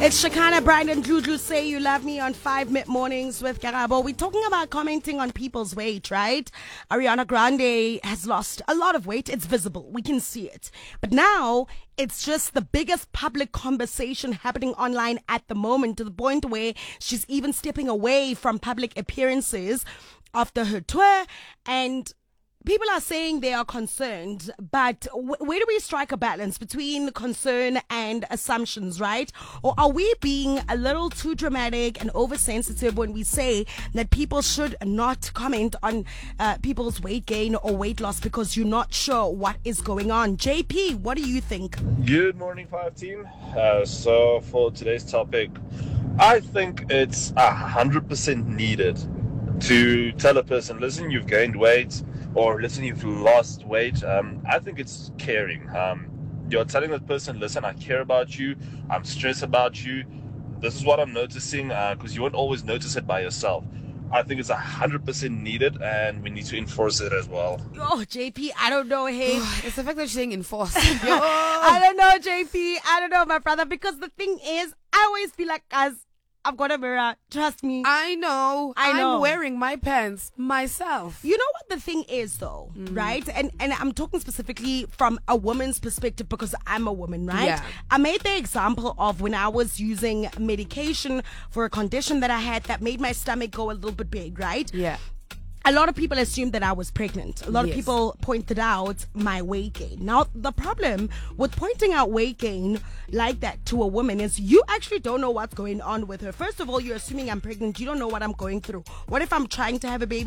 It's Shakana, Brian, and Juju Say You Love Me on 5 Mid Mornings with Karabo. We're talking about commenting on people's weight, right? Ariana Grande has lost a lot of weight. It's visible. We can see it. But now it's just the biggest public conversation happening online at the moment, to the point where she's even stepping away from public appearances after her tour. And people are saying they are concerned, but where do we strike a balance between concern and assumptions, right? Or are we being a little too dramatic and oversensitive when we say that people should not comment on people's weight gain or weight loss because you're not sure what is going on? JP, what do you think? Good morning, 5 team. So for today's topic, I think it's 100% needed to tell a person, listen, you've gained weight, or listen, you've lost weight. I think it's caring. You're telling that person, listen, I care about you. I'm stressed about you. This is what I'm noticing, because you won't always notice it by yourself. I think it's 100% needed, and we need to enforce it as well. Oh, JP, I don't know, hey. It's the fact that you're saying enforce. I don't know, JP. I don't know, my brother, because the thing is, I always feel like, guys, I've got a mirror. Trust me. I know. know. I'm wearing my pants myself. You know what the thing is, though, right? And I'm talking specifically from a woman's perspective because I'm a woman, right? Yeah. I made the example of when I was using medication for a condition that I had that made my stomach go a little bit big, right? Yeah. A lot of people assumed that I was pregnant. A lot of Yes. people pointed out my weight gain. Now, the problem with pointing out weight gain like that to a woman is you actually don't know what's going on with her. First of all, you're assuming I'm pregnant. You don't know what I'm going through. What if I'm trying to have a baby?